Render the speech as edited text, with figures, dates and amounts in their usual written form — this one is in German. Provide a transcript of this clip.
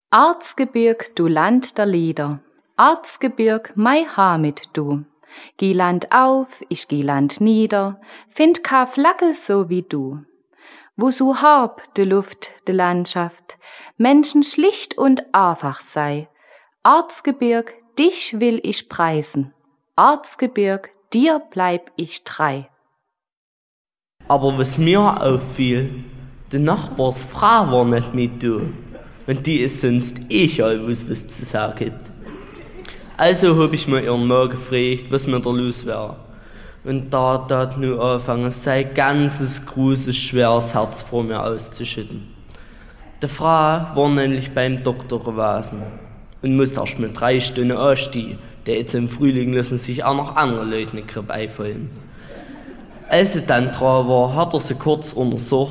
Arzgebirg, du Land der Lieder, Arzgebirg, mei Hamid du. Geh Land auf, ich geh Land nieder, find ka Flagge so wie du. Wo so hab de Luft, de Landschaft, Menschen schlicht und einfach sei. Arzgebirg, dich will ich preisen, Arzgebirg, dir bleib ich treu. Aber was mir auffiel, de Nachbars Frau war nicht mit du. Und die ist sonst all was zu sagen gibt. Also hab ich mir ihren Mann gefragt, was mir da los war. Und da hat nur angefangen, sein ganzes großes, schweres Herz vor mir auszuschütten. Die Frau war nämlich beim Doktor gewesen und musste erst mal 3 Stunden anstehen, denn jetzt im Frühling lassen sich auch noch andere Leute eine Grippe einfallen. Als sie dann dran war, hat er sie kurz untersucht